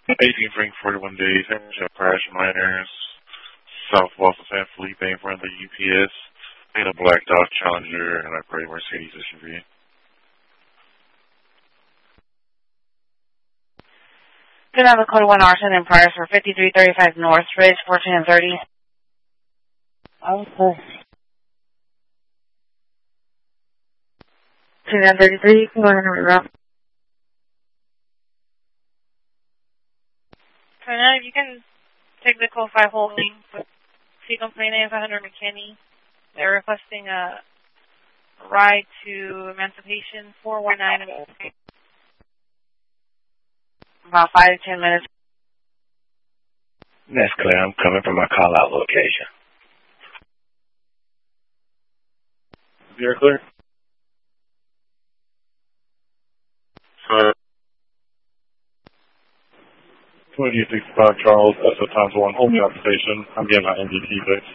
18 Frank, 41 days, Hammershell Crash Miners, South Boston San Felipe in front of the UPS, and a black Dodge Challenger and a gray Mercedes SUV. Good night, Code 1 Arson and price for 5335 North Ridge, 1430. Okay. 2933, you can go ahead and reroute. So now if you can take the code 5 holding, C complainant 500 McKinney. They're requesting a ride to Emancipation 419. About 5 to 10 minutes. That's clear. I'm coming from my call-out location. You're clear? 2065 Charles, that's the times 1 home station. I'm getting my MDT fixed.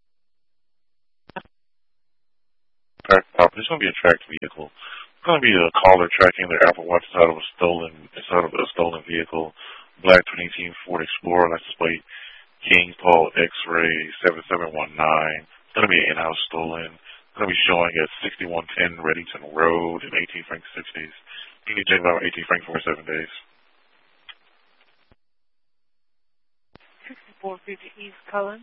Track pop. It's going to be a tracked vehicle. It's going to be a caller tracking their Apple Watch inside of a stolen vehicle. Black 2018 Ford Explorer, license plate King Paul X-Ray 7719. It's going to be an in-house stolen. It's going to be showing at 6110 Reddington Road in 18 Frank 60s. You need to check about 18 Frank for 7 days. 6450 East Cullen.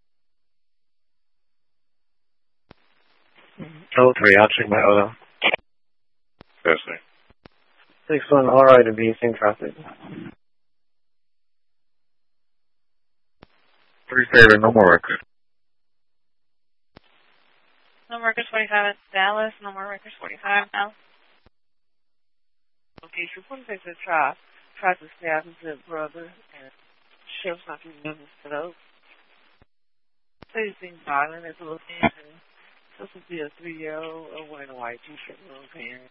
Oh, 3, I'll check my auto. Yes, sir. 61, alright, to be in traffic. 3 favor, no more records. No more records 45 at Dallas, no more records 45 now. Okay, so one thing to try to stay out of his brother and sheriff's not going to use for those. Say he's being violent as a little kid, and this would be a 3-year-old or wearing a white t-shirt with little pants.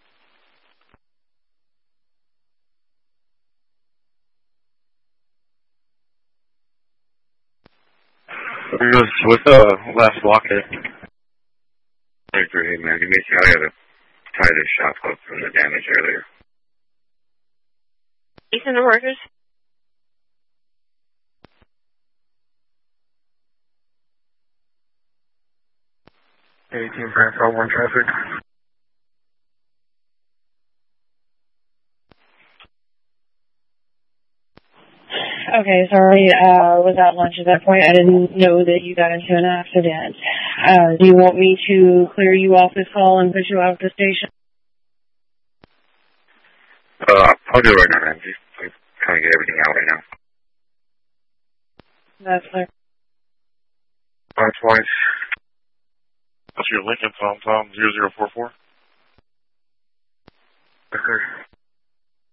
What's the last block there? Hey man, give me a shot. I gotta tie this shop up from the damage earlier. Ethan, the workers? Eighteen Frank 1 traffic. Okay, sorry, was at lunch at that point. I didn't know that you got into an accident. Do you want me to clear you off this call and put you out of the station? I'll do it right now, man. Just trying to get everything out right now. That's clear. Twice. That's your Lincoln Tom 0044. Yes, sir.